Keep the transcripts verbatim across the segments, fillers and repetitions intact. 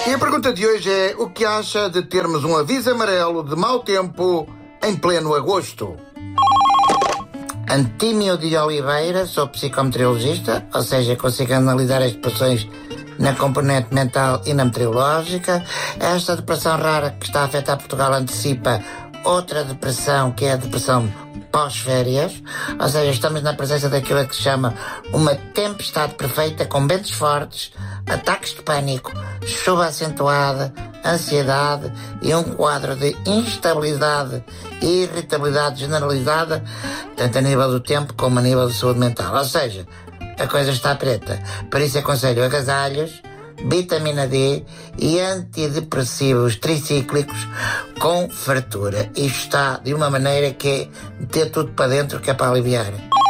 E a pergunta de hoje é: o que acha de termos um aviso amarelo de mau tempo em pleno agosto? Antímio de Oliveira, sou psicometeorologista, ou seja, consigo analisar as expressões na componente mental e na meteorológica. Esta depressão rara que está a afetar Portugal antecipa outra depressão, que é a depressão pós-férias, ou seja, estamos na presença daquilo que se chama uma tempestade perfeita, com ventos fortes, ataques de pânico, chuva acentuada, ansiedade e um quadro de instabilidade e irritabilidade generalizada, tanto a nível do tempo como a nível de saúde mental. Ou seja, a coisa está preta. Por isso aconselho agasalhos, vitamina D e antidepressivos tricíclicos com fartura. Isto está de uma maneira que é meter tudo para dentro, que é para aliviar.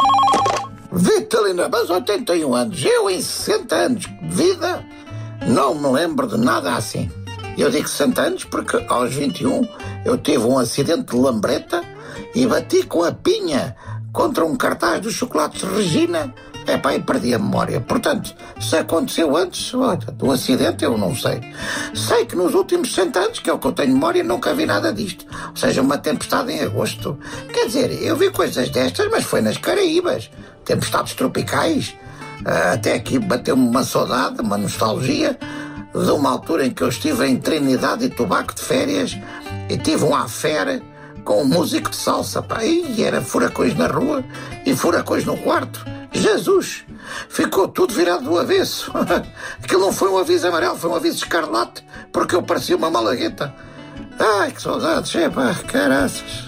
Vitalina, mas oitenta e um anos, eu em sessenta anos de vida não me lembro de nada assim. Eu digo sessenta anos porque aos vinte e um eu tive um acidente de lambreta e bati com a pinha contra um cartaz dos chocolates Regina. Epá, e perdi a memória. Portanto, se aconteceu antes, olha, do acidente eu não sei. Sei que nos últimos sessenta anos, que é o que eu tenho memória, nunca vi nada disto. Ou seja, uma tempestade em agosto. Quer dizer, eu vi coisas destas, mas foi nas Caraíbas. Tempestades tropicais. Até aqui bateu-me uma saudade, uma nostalgia de uma altura em que eu estive em Trinidade e Tobago de férias e tive um affaire com um músico de salsa, pá, e era furacões na rua e furacões no quarto. Jesus! Ficou tudo virado do avesso. Aquilo não foi um aviso amarelo, foi um aviso escarlate, porque eu parecia uma malagueta. Ai, que saudades, é pá, caraças.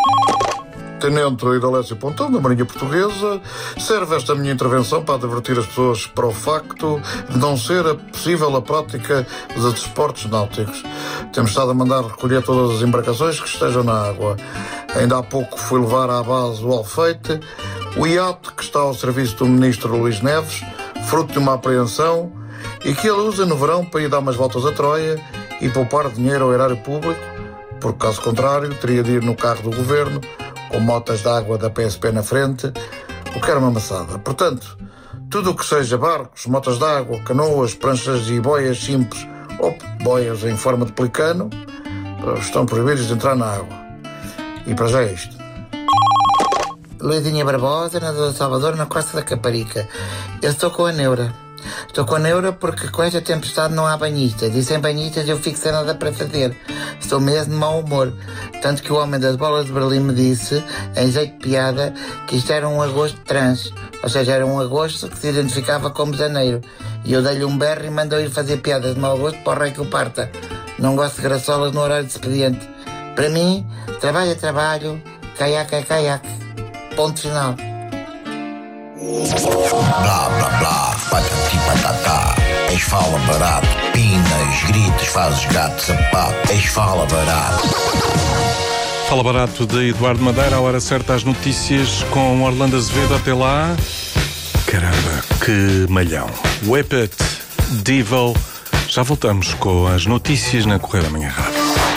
Tenente Idalécio Pontão, da Marinha Portuguesa, serve esta minha intervenção para advertir as pessoas para o facto de não ser possível a prática de desportos náuticos. Temos estado a mandar recolher todas as embarcações que estejam na água. Ainda há pouco fui levar à base o Alfeite, o iate que está ao serviço do ministro Luís Neves, fruto de uma apreensão, e que ele usa no verão para ir dar umas voltas a Troia e poupar dinheiro ao erário público, porque caso contrário teria de ir no carro do governo, com motas de água da P S P na frente, o que era uma maçada. Portanto, tudo o que seja barcos, motas de água, canoas, pranchas e boias simples ou boias em forma de pelicano estão proibidos de entrar na água. E para já é isto. Luizinha Barbosa, nadador de Salvador, na Costa da Caparica. Eu estou com a neura. Estou com a neura porque com esta tempestade não há banhistas, e sem banhistas eu fico sem nada para fazer. Estou mesmo de mau humor. Tanto que o homem das bolas de Berlim me disse, em jeito de piada, que isto era um agosto trans. Ou seja, era um agosto que se identificava como janeiro. E eu dei-lhe um berro e mandou ir fazer piadas de mau agosto para o rei que o parta. Não gosto de graçolas no horário de expediente. Para mim, trabalho é trabalho, caiaque é caiaque. Ponto final. Blá, blá, blá, patati patatá. És fala barato, pinas, gritos, fazes gato, sapato. És fala barato. Fala barato de Eduardo Madeira, a hora certa às notícias com Orlando Azevedo. Até lá. Caramba, que malhão. Whip It, Devo. Já voltamos com as notícias na Correio da Manhã Rádio.